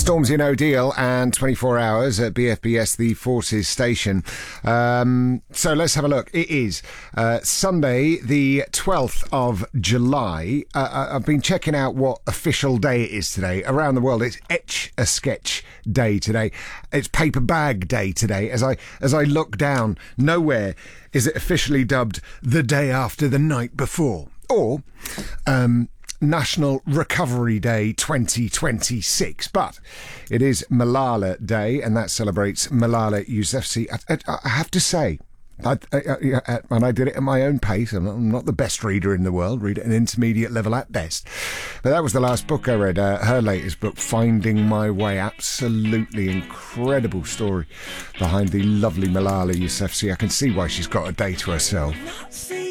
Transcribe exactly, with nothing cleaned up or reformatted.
Stormzy and O'Deal and twenty-four hours at B F B S, the Forces station. Um, so let's have a look. It is uh, Sunday, the twelfth of July. Uh, I've been checking out what official day it is today. Around the world, it's Etch-a-Sketch Day today. It's Paper Bag Day today. As I as I look down, nowhere is it officially dubbed the day after the night before. Or... Um, National Recovery Day twenty twenty-six, but it is Malala Day, and that celebrates Malala Yousafzai. I, I, I have to say, I, I, I, and I did it at my own pace. I'm not, I'm not the best reader in the world, read at an intermediate level at best, but that was the last book I read, uh, her latest book, Finding My Way. Absolutely incredible story behind the lovely Malala Yousafzai. I can see why she's got a day to herself.